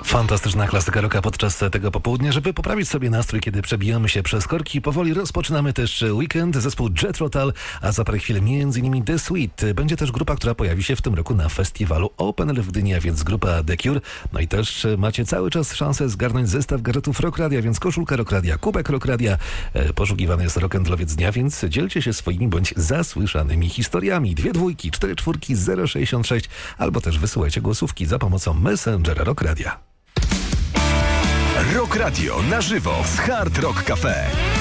Fantastyczna klasyka rocka podczas tego popołudnia, żeby poprawić sobie nastrój, kiedy przebijamy się przez korki. Powoli rozpoczynamy też weekend, zespół Jethro Tull, a za parę chwil m.in. The Sweet. Będzie też grupa, która pojawi się w tym roku na festiwalu Open Air w Gdyni, a więc grupa The Cure. No i też macie cały czas szansę zgarnąć zestaw gadżetów Rock Radia, więc koszulka Rock Radia, kubek Rock Radia. Poszukiwany jest rock'n'rollowiec dnia, więc dzielcie się swoimi bądź zasłyszanymi historiami. 2 dwójki, 4 czwórki, 066 albo też wysyłajcie głosówki za pomocą Messengera Rock Radia. Rock Radio na żywo z Hard Rock Cafe.